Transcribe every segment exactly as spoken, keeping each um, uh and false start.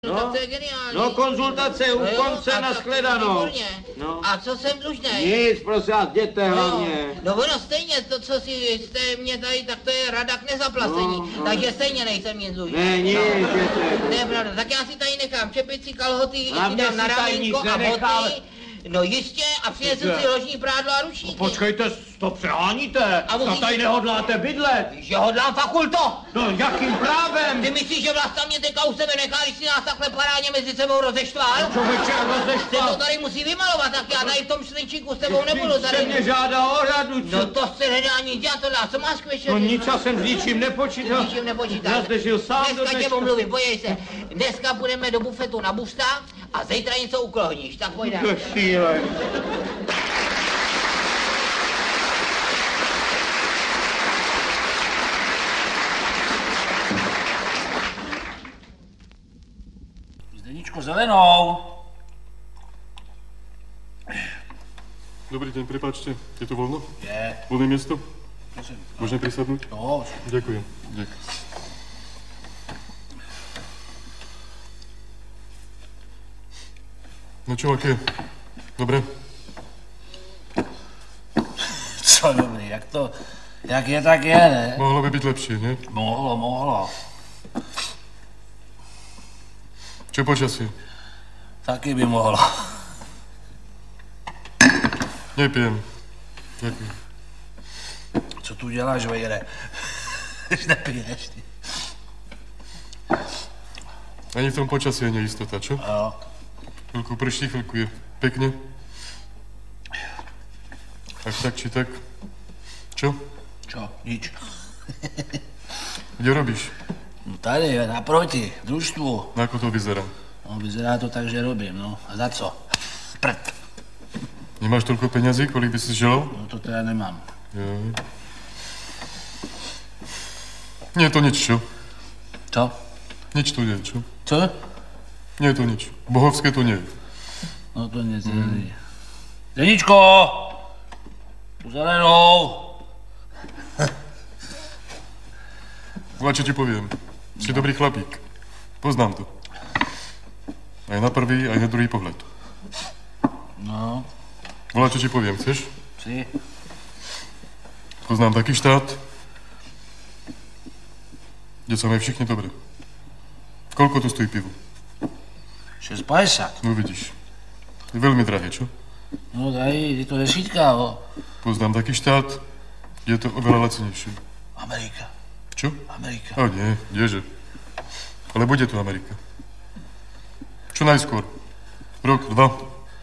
No, tak to je geniální. No, konzultace u no jo, konce, nashledanou. No. A co jsem dlužnej? Nic, prosím vás, jděte no, hlavně. No ono stejně, to, co si jste mě tady, tak to je rada k nezaplacení. No, no. Takže stejně nejsem nic dlužný. Ne, nic, no. jděte. To je pravda, tak já si tady nechám čepici, kalhoty, si Hlavně dám na si tady nic ramínko a nenechal. boty. No jistě, a přinesu si ložní prádlo a ručníky. Počkejte, to přeháníte. A musíte... tady nehodláte bydlet. Že hodlám fakulto. No, jakým právem? Ty myslíš, že Vlasta mě teďka u sebe nechá, když si nás takhle parádně mezi sebou rozeštval? No, člověče, rozeštval. Se to tady musí vymalovat, tak já tady v tom šlinčíku s tebou nebudu tady. Ty mě žádá o radu, co? No to se nedá nic dělat, tohle, a co máš kvěšet? No nic, já jsem s ničím nepočítal. S ničím nepočítal. Já zde žil sám do dneska. dneška. Tě omluvím, pojď se. Dneska půjdeme do bufetu na busta a zítra něco uklohníš, tak pojďme. To šíle. Zdeničko zelenou. Dobrý deň, prepáčte, je tu voľno? Je. Voľné miesto? Prosím. Môžem prisadnúť? No. Ďakujem. Ďakujem. No čo, aké? Dobre? Co dobrý, jak to, jak je, tak je, ne? Mohlo by byť lepšie, nie? Mohlo, mohlo. Čo počasie? Taky by mohlo. Nepijem. Ďakujem. Co tu děláš, vejre? Když nepiješ, ty. Ani v tom počasí je neistota, čo? Jo. Chvíľku prší, chvíľku je pekne. Tak tak, či tak. Čo? Čo? Nič. Kde robíš? No tady, naproti, družstvu. No ako to vyzerá? No, vyzerá to tak, že robím, no. A za co? Prd. Nemáš toľko peňazí, kolik by si želal? No to teda nemám. Jo. Nie je to nič, čo? Co? Nič tu nie je, čo? Co? Nie je to nič. Bohovské to nie je. No to nie je. Mm. Zdeničko! Tu zelenou! Volá, čo ti poviem. Si no. Dobrý chlapík. Poznám to. Aj na prvý, aj na druhý pohľad. No. Volá, čo ti poviem. Chceš? Si. Poznám taký štát, kde sa majú všichni dobre. Koľko tu stojí pivo? šesť päťdesiat. No vidíš. Je veľmi drahé, čo? No daj, je to desítka, o. Poznám taký štát, kde je to oveľa lacenejšie. Amerika. Čo? Amerika. A nie, kdeže. Ale bude tu Amerika. Čo najskôr. Rok, dva.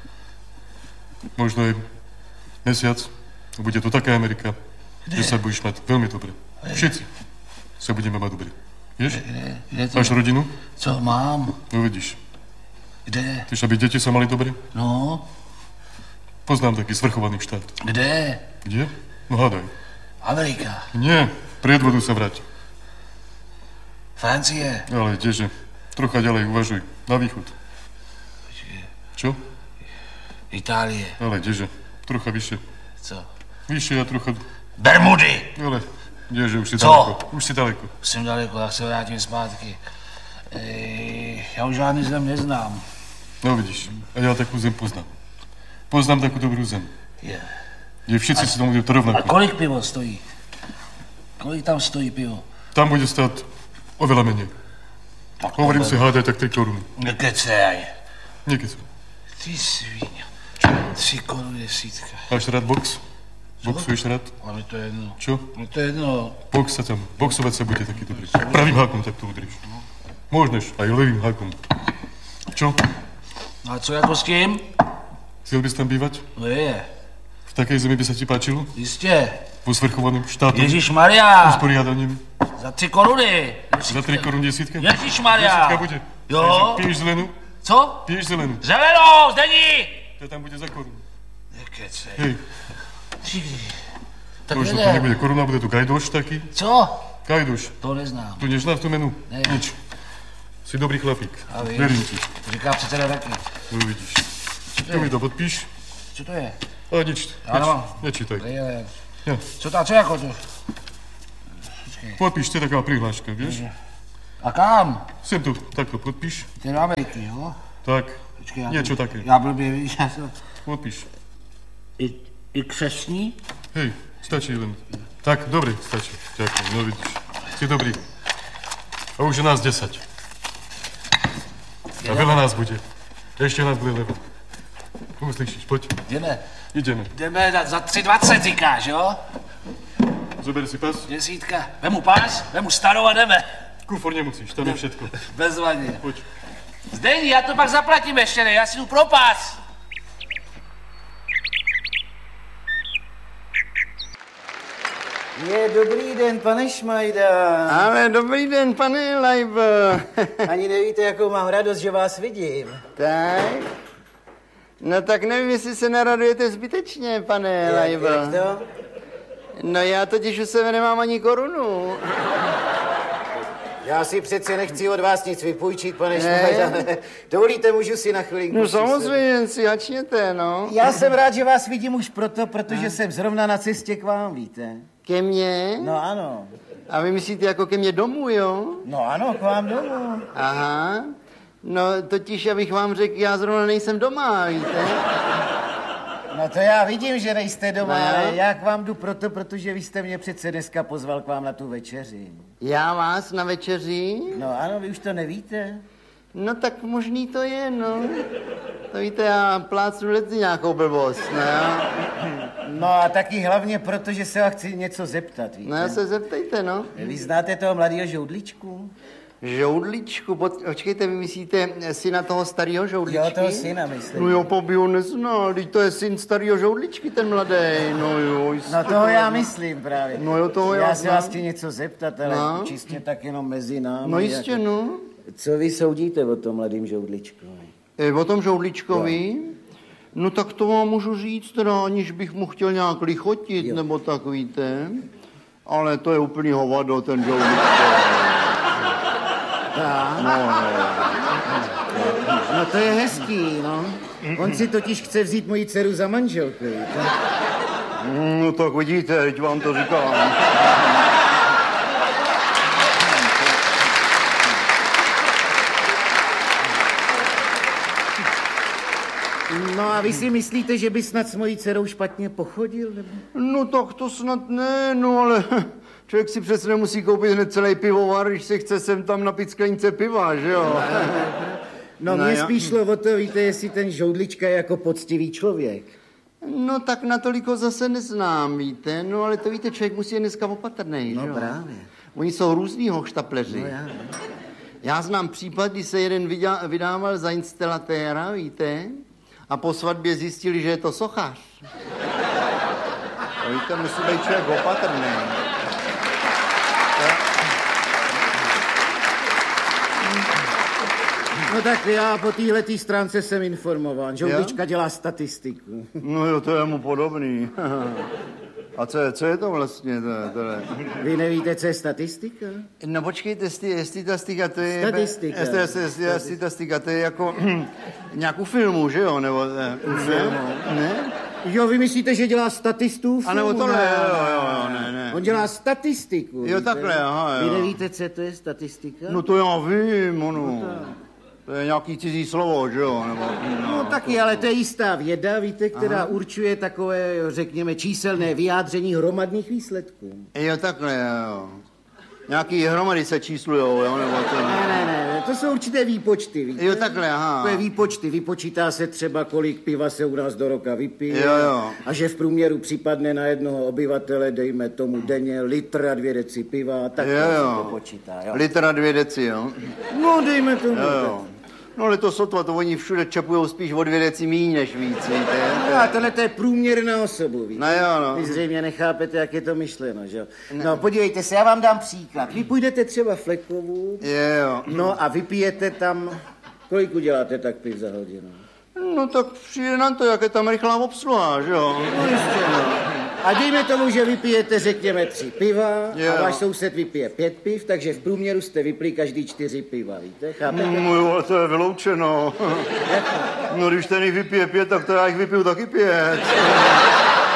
Možno aj mesiac. Bude to taká Amerika, kde, kde sa budeš mať veľmi dobre. Všetci sa budeme mať dobre. Vieš? Kde? Kde to? Máš rodinu? Co mám? No vidíš. Kde? Chceš, aby deti sa mali dobre? No. Poznám taký svrchovaný štát. Kde? Kde? No hádaj. Amerika. Nie, pred vodu sa vrať. Francie. Ale kdeže? Trocha ďalej uvažuj. Na východ. Čo? Itálie. Ale kdeže? Trocha vyššie. Co? Vyššie a trocha... Bermudy. Ale kdeže? Už si Co? daleko. Už si daleko. Jsem daleko, tak se vrátím zpátky. Ej, já už žádný zem neznám. No vidíš, a ja takú zem poznám. Poznám takú dobrú zem. Je. Kde všetci si tomu to rovnako. A kolik pivo stojí? Kolik tam stojí pivo? Tam bude stáť oveľa menej. Tak Hovorím oveľa. si, hádaj tak tri koruny. Nekecej. Nekecam. Ty svíňa. Tři koruny desítka. Máš rád box? Boxuješ rád? Ale mi to je jedno. Čo? Mi to je jedno. Box sa tam, boxovať sa bude taký dobrý. Pravým hákom tak to udrieš. Môžeš, aj levým hákom. Čo? A co jako s tím? Chcel by si tam bývať? No je. V takej zemi by sa ti páčilo? Jistě. Vo svrchovaným štátom? Ježišmarja. Usporiadaním? Za tři koruny. Za tri koruny desítka? Ježišmarja. Desítka bude. Jo. Piješ zelenú? Co? Piješ zelenú? Zelenou, Zdení! To tam bude za korunu. Nekecej. Hej, Ty. Tak to už to jede. nebude koruna, bude tu gajdoš taký. Co? Gajdoš. To neznám. Tu neznáš tú menu? Ne. Nič. Si dobrý chlapík. A víš. Verím ti. To říká předseda taky. No vidíš. Tu mi to podpíš. Co to je? A nič. Já Neč, nemám. nečítaj. Je, Ja. co ta, co jako to? Počkej. Podpíš, to je taká prihláška, vieš? A kam? Sem tu, takto podpíš. Ty do Ameriky, jo? Tak, Počkej, já niečo to- také. Já blbě, víš, já jsem... Podpíš. I, I křesní? Hej, stačí len. Tak, dobre, stačí. Ďakujem, no vidíš. Si dobrý. A už je nás desať. A veľa nás bude. Ešte nás bude lebo. Uslyšíš, poď. Jdeme. Ideme. Jdeme za, za tři dvacet, říkáš, jo? Zober si pas. Desítka. Vemu pás, vemu starou a jdeme. Kufor nemusíš, tam je všetko. Bezvadně. Poď. Zdejni, já to pak zaplatím ještě, ne? Já si jdu pro pás. Je, dobrý den, pane Šmajda. Ale dobrý den, pane Lajbo. Ani nevíte, jakou mám radost, že vás vidím. Tak? No tak nevím, jestli se naradujete zbytečně, pane Jak, Lajbo. jak to? No já totiž u sebe nemám ani korunu. Já si přece nechci od vás nic vypůjčit, pane Ne. Šmajda. Dovolíte, můžu si na chvilinku No přisednout? samozřejmě, si hačněte, no. Já jsem rád, že vás vidím už proto, protože jsem zrovna na cestě k vám, víte. Ke mně? No ano. A vy myslíte jako ke mně domů, jo? No ano, k vám domů. Aha. No totiž, abych vám řekl, já zrovna nejsem doma, víte? No to já vidím, že nejste doma, No. ale já k vám jdu proto, protože vy jste mě přece dneska pozval k vám na tu večeři. Já vás na večeři? No ano, vy už to nevíte. No tak možný to je, no. To víte, já plácnu lety nějakou blbost, ne? No a taky hlavně proto, že se vás chci něco zeptat, víte. No já se zeptejte, no. Vy znáte toho mladého žoudličku? Žoudličku, počkejte, vy myslíte syna toho starého žoudličky? Jo, toho syna, myslím. No jo, po by ho neznal, teď to je syn starého žoudličky, ten mladý, no jo. jistě. No toho já myslím právě. No jo, toho já Já se znám. vás chci něco zeptat, ale No. čistě tak jenom mezi námi. No jistě, jako- no. Co vy soudíte o tom mladým žoudličkovi? E, o tom žoudličkovi? No tak to vám můžu říct, teda, aniž bych mu chtěl nějak lichotit, Jo. nebo tak, víte. Ale to je úplný hovado, ten žoudličko. Tak. No, no. No to je hezký, no. On si totiž chce vzít moji dceru za manželku, víte. No tak vidíte, teď vám to říkám. No a vy si myslíte, že by snad s mojí dcerou špatně pochodil? Nebo? No tak to snad ne, no ale člověk si přece nemusí koupit hned celý pivovar, když se chce sem tam napít sklenice piva, že jo? No, No mně já- spíš šlo o to, víte, jestli ten žoudlička je jako poctivý člověk. No tak natoliko zase neznám, víte, no ale to víte, člověk musí je dneska opatrnej, No že jo? právě. Oni jsou různý hoštapleři. No já. Já znám případ, kdy se jeden vydá, vydával za instalatéra, víte, a po svatbě zjistili, že je to sochař. No, víte, musí být člověk opatrný. No tak já po téhletý stránce jsem informován. Žoudlička dělá statistiku. No jo, to je mu podobný. A co je, co je to vlastně? To, to je? Vy nevíte, co je statistika? No počkejte, sti- statistika, to je... Statistika. Esti- esti- esti- Statistika, to je jako nějak u filmu, že jo? Nebo, eh, u filmu? Ne? Jo, vy myslíte, že dělá statistů? A nebo filmu? tohle, Ne, jo, ne, jo, ne, jo, ne. ne, ne. On dělá statistiku. Jo, víte? takhle, aha, Vy jo. nevíte, co to je statistika? No to já vím, ono. To je nějaký cizí slovo, že jo? Nebo, No taky, ale to je jistá věda, víte, která určuje takové, řekněme, číselné vyjádření hromadných výsledků. Jo, takhle, jo. Nějaký hromady se číslujou, jo? Nebo to... Ne, ne, ne, to jsou určité výpočty, víte? Jo, takhle, aha. To je výpočty, vypočítá se třeba, kolik piva se u nás do roka vypije. Jo, jo. A že v průměru připadne na jednoho obyvatele, dejme tomu denně, litr a dvě deci piva, tak Jo, to jo. se to počítá, jo. Litera dvě deci, jo? No, dejme tomu. Jo, jo. No ale to sotva, to oni všude čapujou spíš o dvě deci míň než víc, víte? No a tohle to je průměr na osobu, víte? No jo, no. Vy zřejmě nechápete, jak je to myšleno, že jo? No, podívejte se, já vám dám příklad. Vy půjdete třeba Flekovu, Je, jo. no a vypijete tam, kolik uděláte tak piv za hodinu? No tak přijde na to, jak je tam rychlá obsluha, že jo? No jistě, no. A dejme tomu, že vypijete, řekněme, tři piva Jo. a váš soused vypije pět piv, takže v průměru jste vypili každý čtyři piva, víte? Chápete? No jo, ale to je vyloučeno. No když ten jich vypije pět, tak to já jich vypiju taky pět.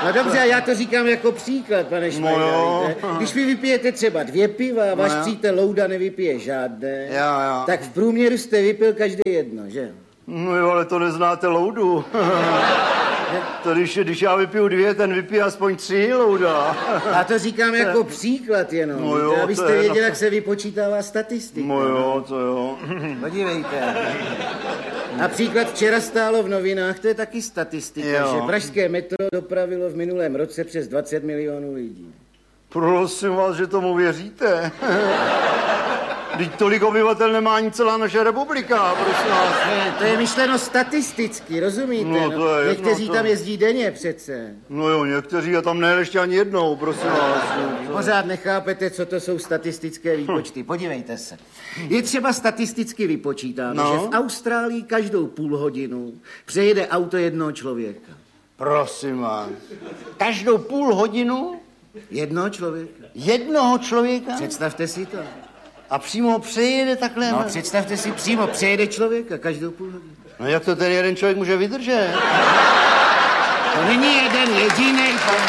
No dobře, a já to říkám jako příklad, pane Šmajda, No víte? Když vy vypijete třeba dvě piva a váš No jo. přítel Louda nevypije žádné, Jo, jo. tak v průměru jste vypil každý jedno, že? No jo, ale to neznáte Loudu. To když, když já vypiju dvě, ten vypije aspoň tři, Louda. Já to říkám jako příklad jenom, No jo, víte, to abyste je věděli, na- jak se vypočítává statistika. No jo, to jo. Podívejte. Například včera stálo v novinách, to je taky statistika, Jo. že pražské metro dopravilo v minulém roce přes dvacet milionů lidí. Prosím vás, že tomu věříte. Vždyť tolik obyvatel nemá ani celá naše republika, prosím vás. Ne, to je myšleno statisticky, rozumíte? No, to je jedno, Někteří to- tam jezdí denně přece. No jo, někteří a tam nejeli ještě ani jednou, prosím vás. Pořád nechápete, co to jsou statistické výpočty. Podívejte se. Je třeba statisticky vypočítáno, No. že v Austrálii každou půl hodinu přejede auto jednoho člověka. Prosím vás. Každou půl hodinu Jednoho člověka. jednoho člověka Představte si to. a přímo ho přejede takhle. No, představte si, přímo přejede člověka každou půl hodinu. No jak to ten jeden člověk může vydržet? To není jeden jediný, pan.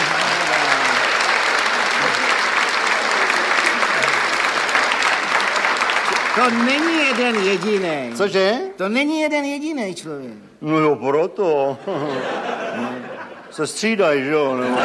To není jeden jediný. Cože? To není jeden jediný člověk. No jo, proto. Se střídají, že jo? No.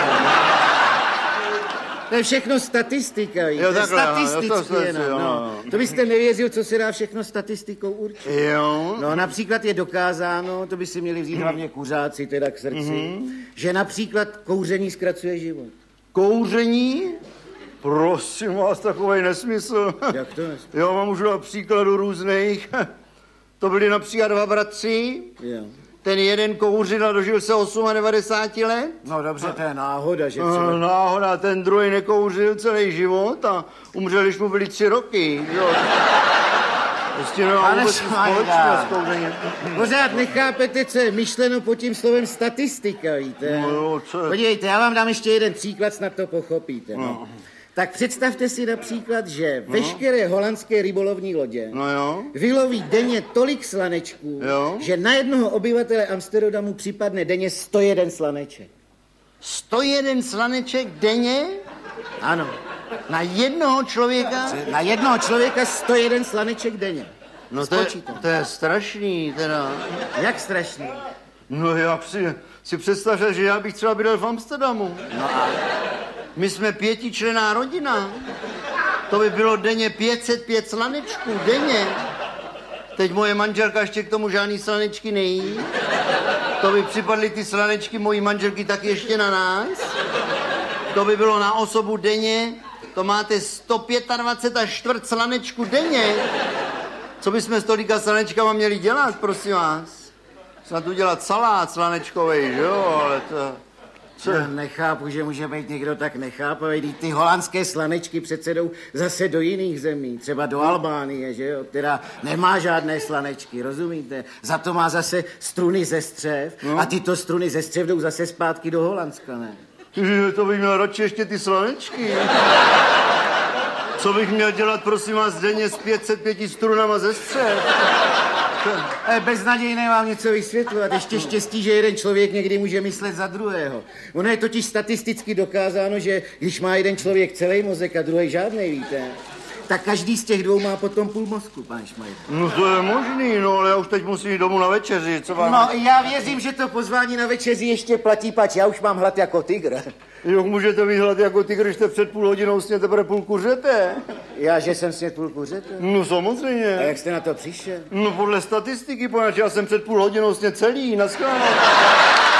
To je všechno statistika, víte? Jo, takhle, aha, jo, to Statisticky jsem jenom, si, jo, no. no. To byste nevěřil, co se dá všechno statistikou určit. Jo. No například je dokázáno, to by si měli vzít hlavně kuřáci teda k srdci, Mhm. že například kouření zkracuje život. Kouření? Prosím vás, takovej nesmysl. Jak to nesmysl? Já vám můžu dát příkladu různých. To byli například dva bratři. Jo. Ten jeden kouřil a dožil se devadesát osm let. No dobře, to je náhoda, že A třeba... náhoda, ten druhý nekouřil celý život a umřel, když mu byly tři roky. Jo. Prostě nemá Pane vůbec Šmajda. společného s kouřením. Pořád nechápete, co je myšleno pod tím slovem statistika, víte? No jo, co je? Podívejte, já vám dám ještě jeden příklad, snad to pochopíte. No. Tak představte si například, že veškeré holandské rybolovní lodě No jo. vyloví denně tolik slanečků, Jo. že na jednoho obyvatele Amsterdamu připadne denně sto jedna slaneček. sto jeden slaneček denně Ano. na jednoho člověka? Na jednoho člověka sto jedna slaneček denně. No to je, Spočítám. to je strašný, teda. Jak strašný. No já si, si představte, že já bych třeba bydlel v Amsterdamu. No a My jsme pětičlenná rodina. To by bylo denně pět set pět slanečků, denně. Teď moje manželka ještě k tomu žádný slanečky nejí. To by připadly ty slanečky mojí manželky tak ještě na nás. To by bylo na osobu denně. To máte sto dvacet pět a čtvrt slanečku denně. Co bychom s tolika slanečkama měli dělat, prosím vás? Snad udělat salát slanečkovej, že jo, ale to... Co? Já nechápu, že může být někdo tak nechápavý. Vždyť ty holandské slanečky přece jdou zase do jiných zemí, třeba do Albánie, že jo, která nemá žádné slanečky, rozumíte? Za to má zase struny ze střev No. a tyto struny ze střev jdou zase zpátky do Holandska, ne? Že to bych měl radši ještě ty slanečky. Co bych měl dělat, prosím vás, denně s pět set pět strunama ze střev? E, beznadějné vám něco vysvětlovat. Ještě štěstí, že jeden člověk někdy může myslet za druhého. Ono je totiž statisticky dokázáno, že když má jeden člověk celý mozek a druhý žádnej, víte, tak každý z těch dvou má potom půl mozku, pan Šmajda. No to je možný, no ale já už teď musím jít domů na večeři, co vám... No, já věřím, že to pozvání na večeři ještě platí, pač já už mám hlad jako tygr. Jo, můžete mít hlad jako ty, když jste před půl hodinou sně teprve půl kuřete. Já, že jsem sněd půl kuřete? No A samozřejmě. jak jste na to přišel? No podle statistiky, poněvadž já jsem před půl hodinou sně celý, naschledanou.